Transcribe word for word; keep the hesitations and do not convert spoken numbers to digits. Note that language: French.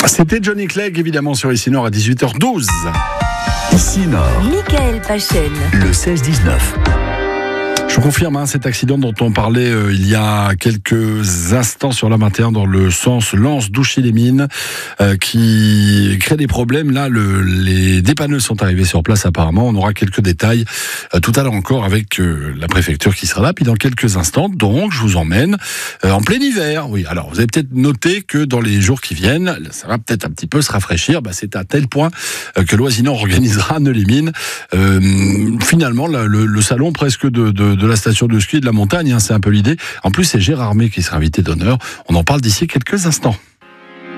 C'était Johnny Clegg, évidemment, sur Ici Nord à dix-huit heures douze. Ici Nord, Michael Pachen. le seize dix-neuf. Je confirme hein, cet accident dont on parlait euh, il y a quelques instants sur la vingt et un dans le sens Lens-Douchy-les-Mines euh, qui crée des problèmes. Là, le, les dépanneurs sont arrivés sur place apparemment. On aura quelques détails euh, tout à l'heure encore avec euh, la préfecture qui sera là. Puis dans quelques instants, donc, je vous emmène euh, en plein hiver. Oui, alors vous avez peut-être noté que dans les jours qui viennent, ça va peut-être un petit peu se rafraîchir. Bah, c'est à tel point euh, que Loisignant organisera à Neux-les-Mines euh, finalement le, le, le salon presque de, de, de de la station de ski et de la montagne, hein, c'est un peu l'idée. En plus, c'est Gérard May qui sera invité d'honneur. On en parle d'ici quelques instants.